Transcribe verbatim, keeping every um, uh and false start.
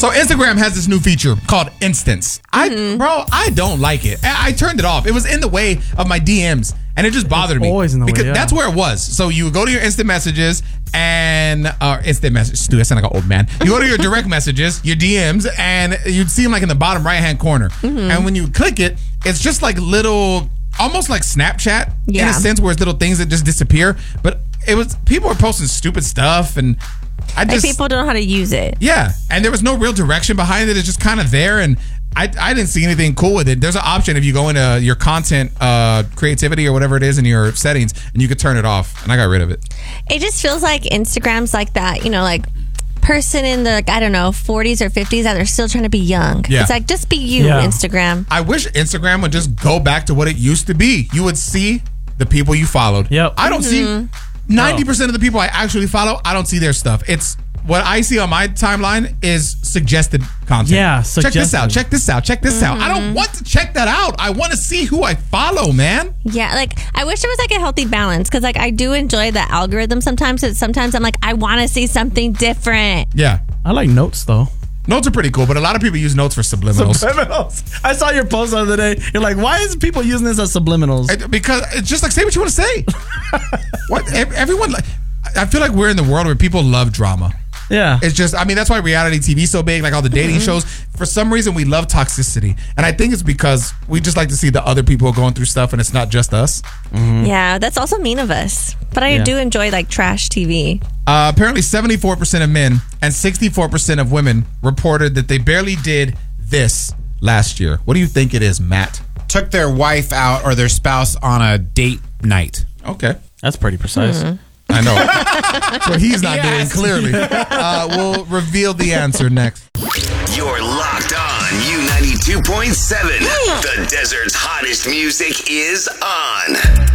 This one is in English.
So Instagram has this new feature called Instants. I, mm-hmm. bro, I don't like it. I, I turned it off. It was in the way of my D Ms, and it just bothered it's me. Always in the because way. Yeah. That's where it was. So you would go to your instant messages and uh, instant messages. Dude, I sound like an old man. You go to your direct messages, your D Ms, and you'd see them like in the bottom right hand corner. Mm-hmm. And when you click it, it's just like little, almost like Snapchat yeah. in a sense, where it's little things that just disappear. But it was people were posting stupid stuff and. I just, like people don't know how to use it. Yeah, and there was no real direction behind it. It's just kind of there, and I, I didn't see anything cool with it. There's an option if you go into your content uh, creativity or whatever it is in your settings, and you could turn it off, and I got rid of it. It just feels like Instagram's like that, you know, like person in the, I don't know, forties or fifties that are still trying to be young. Yeah. It's like, just be you, yeah. Instagram. I wish Instagram would just go back to what it used to be. You would see the people you followed. Yep. I don't mm-hmm. see... ninety percent of the people I actually follow, I don't see their stuff. It's what I see on my timeline is suggested content. Yeah, suggested. Check this out. Check this out. Check this mm-hmm. out. I don't want to check that out. I want to see who I follow, man. Yeah, like I wish there was like a healthy balance because like I do enjoy the algorithm sometimes. It's sometimes I'm like I want to see something different. Yeah, I like notes though. Notes are pretty cool, but a lot of people use notes for subliminals. Subliminals. I saw your post the other day. You're like, why is people using this as subliminals? I, because it's just like, say what you want to say. What everyone, I feel like we're in the world where people love drama. Yeah. It's just, I mean, that's why reality T V is so big, like all the dating mm-hmm. shows. For some reason, we love toxicity. And I think it's because we just like to see the other people going through stuff and it's not just us. Mm-hmm. Yeah, that's also mean of us. But I yeah. do enjoy like trash T V. Uh, apparently, seventy-four percent of men and sixty-four percent of women reported that they barely did this last year. What do you think it is, Matt? Took their wife out or their spouse on a date night. Okay. That's pretty precise. Mm-hmm. I know. So he's not yes. doing clearly. Uh, we'll reveal the answer next. You're locked on U ninety-two point seven. The desert's hottest music is on.